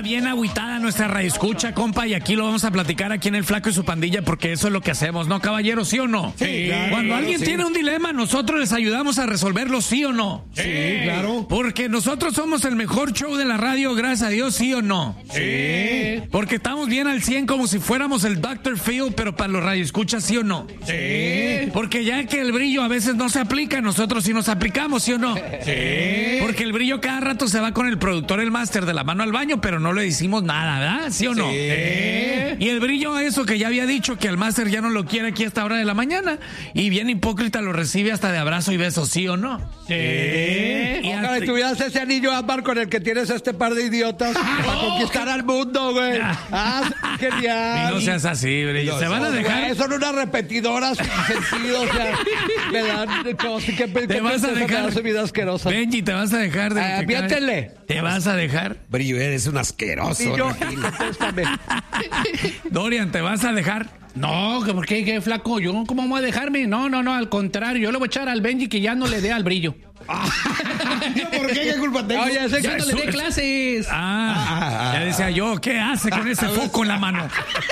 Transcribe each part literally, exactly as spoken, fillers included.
bien agüitada nuestra radioescucha, compa, y aquí lo vamos a platicar aquí en El Flaco y su Pandilla, porque eso es lo que hacemos, ¿no, caballero? ¿Sí o no? Sí, claro, Cuando claro, alguien sí. tiene un dilema, nosotros les ayudamos a resolverlo, ¿sí o no? Sí, claro. Porque nosotros somos el mejor show de la radio, gracias a Dios, ¿sí o no? Sí. Porque estamos bien al cien como si fuéramos el doctor Phil, pero para los radioescuchas, ¿sí o no? Sí. Porque ya que el brillo a veces no se aplica, nosotros sí nos aplicamos, ¿sí o no? Sí. Porque el brillo cada rato se va con el productor, el máster, de la mano al baño, pero no le decimos nada, ¿verdad? ¿Sí o no? Sí. Y el brillo, eso que ya había dicho, que al máster ya no lo quiere aquí a esta hora de la mañana, y bien hipócrita lo recibe hasta de abrazo y beso, ¿sí o no? Sí. Y Ojalá hasta- tuvieras ese anillo ámbar con el que tienes este par de idiotas para conquistar al mundo, güey. Ah, Y genial. no seas así, brillo. ¿Se van a dejar? Güey, son unas repetidoras sin sentido, o sea, me dan cosas que ¿Te vas a dejar? su vida asquerosa. Benji, ¿te vas a dejar de Ah, que cae? miéntele. ¿Te vas a dejar? Brillo, eres un asqueroso. Y yo, Regil. contéstame. Dorian, ¿te vas a dejar? No, que ¿por qué, qué flaco? ¿Yo cómo voy a dejarme? No, no, no, al contrario. Yo le voy a echar al Benji que ya no le dé al brillo. ¿Yo por qué? ¿Qué culpa tengo? Oye, ese Ya que no le dé clases. Ah, ya decía yo, ¿qué hace con ese foco en la mano?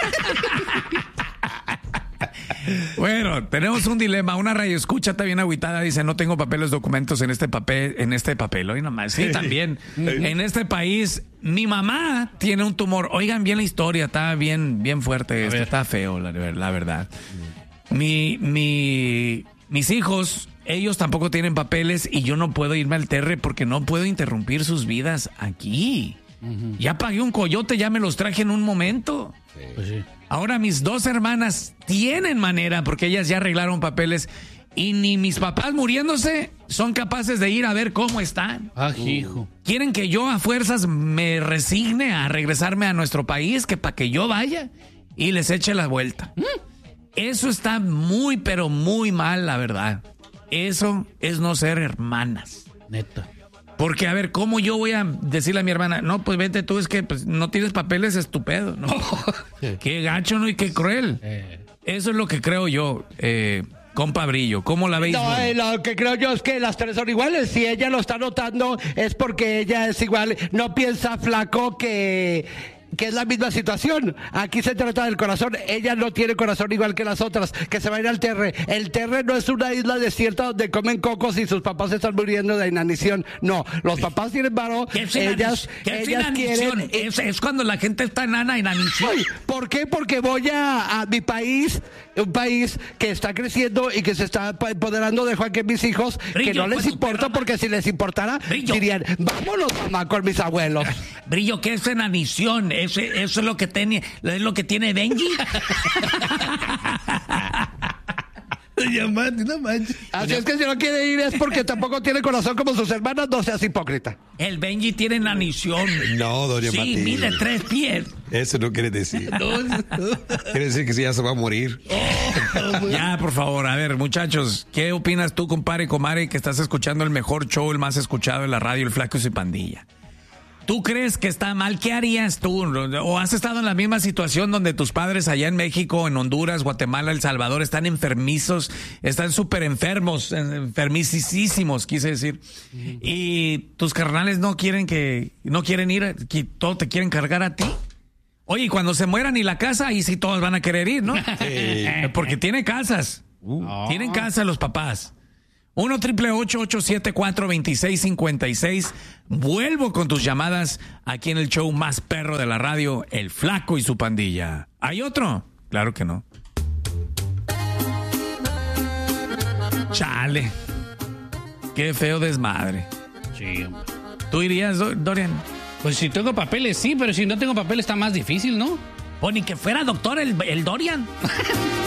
Bueno, tenemos un dilema. Una radio escucha está bien agüitada, dice, no tengo papeles, documentos en este papel, en este papel. Hoy nomás, sí, también. En este país, mi mamá tiene un tumor. Oigan bien la historia, está bien, bien fuerte esto, está feo, la, la verdad. Mi, mi, mis hijos, ellos tampoco tienen papeles y yo no puedo irme al terre porque no puedo interrumpir sus vidas aquí. Ya pagué un coyote, ya me los traje en un momento. Pues sí. Ahora mis dos hermanas tienen manera porque ellas ya arreglaron papeles y ni mis papás muriéndose son capaces de ir a ver cómo están. Ah, hijo. Quieren que yo a fuerzas me resigne a regresarme a nuestro país, que para que yo vaya y les eche la vuelta. Eso está muy, pero muy mal, la verdad. Eso es no ser hermanas. Neta. Porque, a ver, ¿cómo yo voy a decirle a mi hermana? No, pues vete tú, es que pues, no tienes papeles, estupendo, ¿no? Qué gacho, ¿no? Y qué cruel. Eh. Eso es lo que creo yo, eh, compa Brillo. ¿Cómo la veis? No, eh, lo que creo yo es que las tres son iguales. Si ella lo está notando es porque ella es igual. No piensa, flaco, que... que es la misma situación. Aquí se trata del corazón. Ella no tiene corazón igual que las otras, que se va a ir al terre. El terre no es una isla desierta donde comen cocos y sus papás están muriendo de inanición. No, los papás tienen varo. ¿Qué es Ellas, inanición? ¿Qué es ellas inanición? quieren... Es, es cuando la gente está enana, inanición. Ay, ¿por qué? Porque voy a, a mi país, un país que está creciendo y que se está empoderando de Juan, que mis hijos, Brillo, que no les pues, importa, perra, porque si les importara, Brillo. dirían, vámonos, mamá, con mis abuelos. Brillo, ¿qué es inanición? Eso, eso es lo que tiene, es lo que tiene Benji. Ya, man, no manches. Así es que si no quiere ir es porque tampoco tiene corazón como sus hermanas, no seas hipócrita. El Benji tiene inanición. No, Doña Sí, Matilde. mide tres pies. Eso no quiere decir. Quiere decir que sí, ya se va a morir. Ya, por favor, a ver, muchachos, ¿qué opinas tú, compadre y comadre, que estás escuchando el mejor show, el más escuchado en la radio, El Flaco y su Pandilla? ¿Tú crees que está mal? ¿Qué harías tú? ¿O has estado en la misma situación donde tus padres allá en México, en Honduras, Guatemala, El Salvador están enfermizos, están súper enfermos, enfermicísimos, quise decir, y tus carnales no quieren que, no quieren ir, que todo te quieren cargar a ti? Oye, y cuando se mueran y la casa, ahí sí todos van a querer ir, ¿no? Sí. Porque tienen casas. Tienen casa los papás. uno triple ocho ocho siete cuatro dos seis cinco seis. Vuelvo con tus llamadas aquí en el show más perro de la radio, El Flaco y su Pandilla. ¿Hay otro? Claro que no. Chale. Qué feo desmadre. Sí, hombre. ¿Tú irías, Do- Dorian? Pues si tengo papeles, sí, pero si no tengo papeles está más difícil, ¿no? O ni que fuera doctor el, el Dorian.